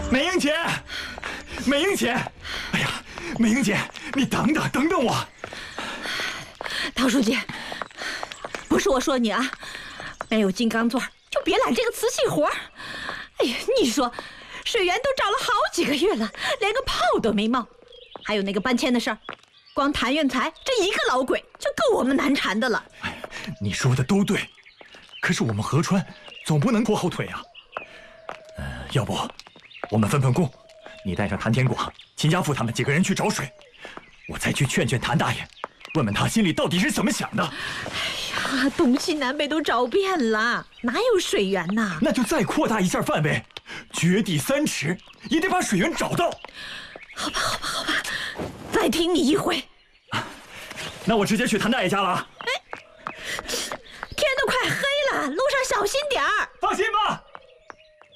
美英姐，美英姐，哎呀，美英姐，你等等我。 陶书记，不是我说你啊，没有金刚钻就别揽这个瓷器活。哎呀，你说，水源都找了好几个月了，连个泡都没冒。还有那个搬迁的事儿，光谭运财这一个老鬼就够我们难缠的了。 哎，你说的都对，可是我们河川总不能拖后腿啊。要不，我们分工，你带上谭天广、秦家富他们几个人去找水，我再去劝谭大爷，问问他心里到底是怎么想的。 哎呀，东西南北都找遍了，哪有水源呐？ 那就再扩大一下范围，掘地3尺，也得把水源找到。 好吧，再听你一回。 那我直接去谭大爷家了啊。 哎，天都快黑了，路上小心点儿。 放心吧。